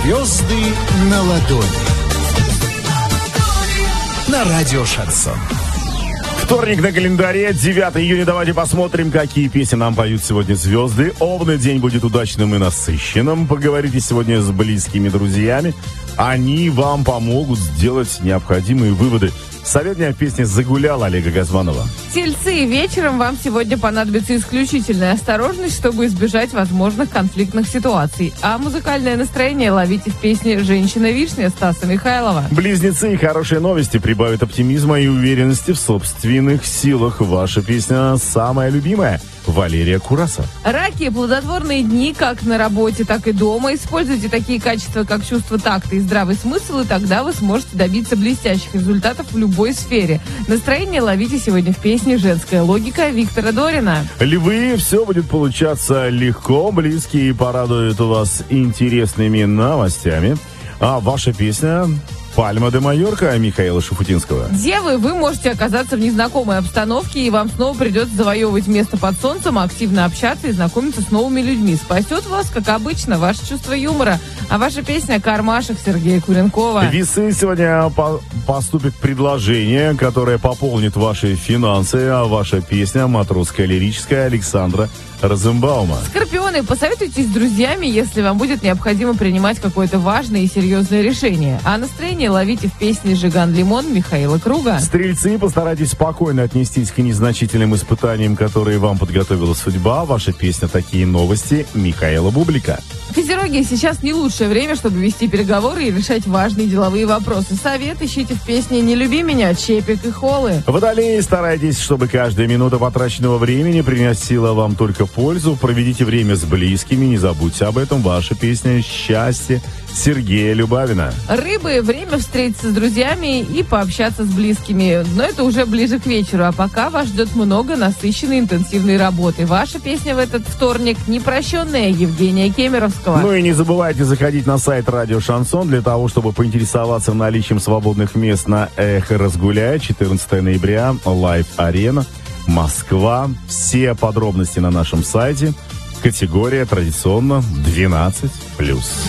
Звезды на ладони. На радио Шансон. Вторник на календаре, 9 июня. Давайте посмотрим, какие песни нам поют сегодня звезды. Овны, день будет удачным и насыщенным. Поговорите сегодня с близкими друзьями. Они вам помогут сделать необходимые выводы. Совет дня в песне «Загулял» Олега Газманова. Тельцы, вечером вам сегодня понадобится исключительная осторожность, чтобы избежать возможных конфликтных ситуаций. А музыкальное настроение ловите в песне «Женщина-вишня» Стаса Михайлова. Близнецы, хорошие новости прибавят оптимизма и уверенности в собственных силах. Ваша песня самая любимая. Валерия Кураса. Раки, плодотворные дни как на работе, так и дома. Используйте такие качества, как чувство такта и здравый смысл, и тогда вы сможете добиться блестящих результатов в любой сфере. Настроение ловите сегодня в песне «Женская логика» Виктора Дорина. Львы, все будет получаться легко. Близкие порадуют вас интересными новостями. А ваша песня «Пальма де Майорка» Михаила Шуфутинского. Девы, вы можете оказаться в незнакомой обстановке, и вам снова придется завоевывать место под солнцем, активно общаться и знакомиться с новыми людьми. Спасет вас, как обычно, ваше чувство юмора. А ваша песня «Кармашек» Сергея Куренкова. Весы, сегодня поступит предложение, которое пополнит ваши финансы, а ваша песня «Матросская лирическая» Александра Розенбаума. Скорпионы, посоветуйтесь с друзьями, если вам будет необходимо принимать какое-то важное и серьезное решение. А настроение ловите в песне «Жиган Лимон» Михаила Круга. Стрельцы, постарайтесь спокойно отнестись к незначительным испытаниям, которые вам подготовила судьба. Ваша песня «Такие новости» Михаила Бублика. Козероги, сейчас не лучшее время, чтобы вести переговоры и решать важные деловые вопросы. Совет ищите в песне «Не люби меня» Чепик и Холы. Водолеи, старайтесь, чтобы каждая минута потраченного времени приносила вам только пользу. Проведите время с близкими, не забудьте об этом. Ваша песня «Счастье» Сергея Любавина. Рыбы, время встретиться с друзьями и пообщаться с близкими. Но это уже ближе к вечеру. А пока вас ждет много насыщенной интенсивной работы. Ваша песня в этот вторник «Непрощенная» Евгения Кемеровского. Ну и не забывайте заходить на сайт Радио Шансон для того, чтобы поинтересоваться наличием свободных мест на «Эхо Разгуляй». 14 ноября, Лайв-арена, Москва. Все подробности на нашем сайте. Категория традиционно 12+.